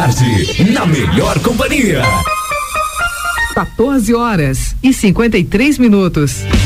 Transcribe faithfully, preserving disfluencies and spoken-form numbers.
tarde, na melhor companhia. quatorze horas e cinquenta e três minutos.